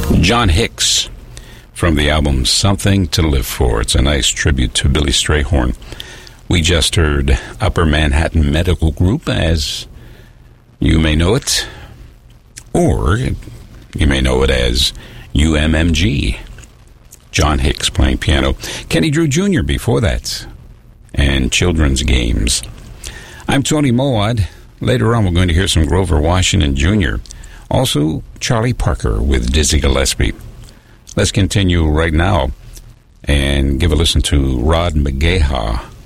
John Hicks from the album Something to Live For. It's a nice tribute to Billy Strayhorn. We just heard Upper Manhattan Medical Group, as you may know it, or you may know it as UMMG. John Hicks playing piano. Kenny Drew Jr. before that, and Children's Games. I'm Tony Mowat. Later on, we're going to hear some Grover Washington Jr., also Charlie Parker with Dizzy Gillespie. Let's continue right now and give a listen to Rod McGaha